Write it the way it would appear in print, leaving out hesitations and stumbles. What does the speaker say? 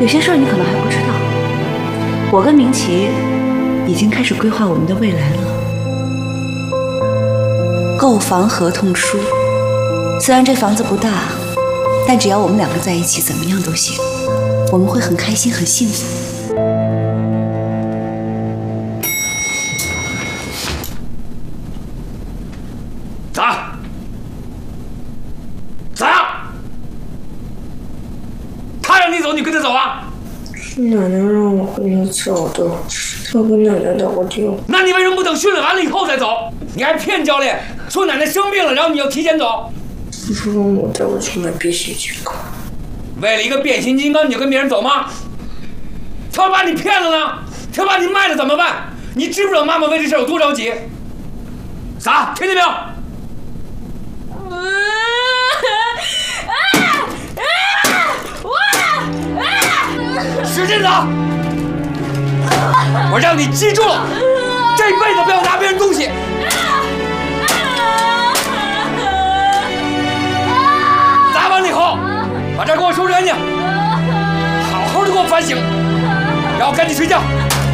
有些事儿你可能还不知道，我跟明琪已经开始规划我们的未来了。购房合同书，虽然这房子不大，但只要我们两个在一起，怎么样都行，我们会很开心，很幸福。 咋？咋？他让你走，你跟他走啊？ 是奶奶让我跟他走的，他跟奶奶打过电话。 那你为什么不等训练完了以后再走？你还骗教练说奶奶生病了，然后你要提前走。 不是让我带我去买变形金刚。 为了一个变形金刚，你就跟别人走吗？他要把你骗了呢？他要把你卖了怎么办？你知不知道妈妈为这事有多着急？啥？听见没有？使劲打！我让你记住了，这辈子不要拿别人东西。打完了以后，把这儿给我收拾干净，好好的给我反省，然后赶紧睡觉。